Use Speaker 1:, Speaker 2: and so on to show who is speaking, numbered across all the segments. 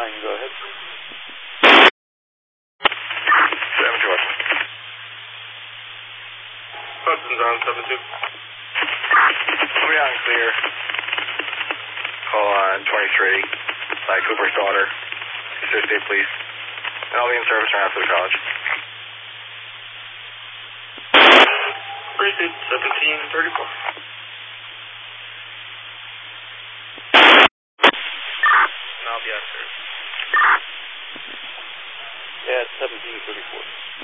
Speaker 1: line, go ahead.
Speaker 2: 72 Hudson.
Speaker 3: Hudson's on 72.
Speaker 2: We're on clear. Call on 23 by Cooper's daughter. Eastern State Police. And I'll be in service right after the college.
Speaker 3: Precinct 1734. And I'll be on service.
Speaker 1: Yeah, it's 1734.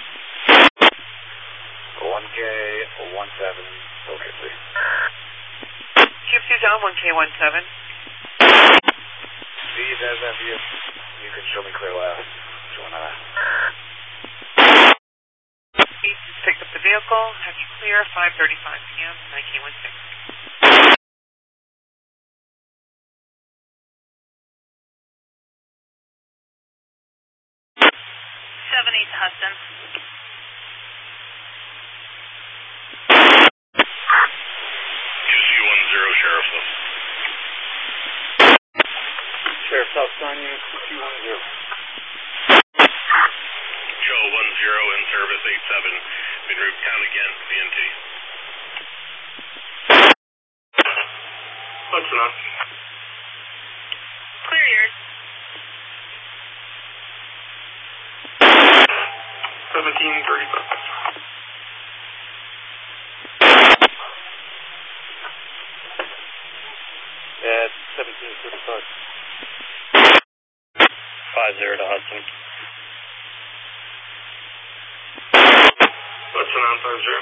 Speaker 2: 1K, 17, okay, please.
Speaker 4: Gypsy John, 1K17.
Speaker 2: Steve, as that view, you can show me clear left.
Speaker 4: East picked up the vehicle, have you clear, 5:35 p.m., 9K16.
Speaker 5: 70 to Hudson.
Speaker 1: Sheriff's Office on unit 2210.
Speaker 6: Joe 10 in service 87. Been route count again, PNT.
Speaker 3: Hudson on.
Speaker 5: Clear yours.
Speaker 3: 1735.
Speaker 1: Yeah, it's 1735.
Speaker 6: 50 to Hudson.
Speaker 3: Hudson on 50.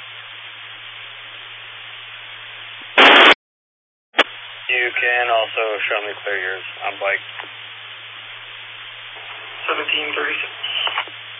Speaker 6: You can also show me clear yours on bike.
Speaker 3: 1736.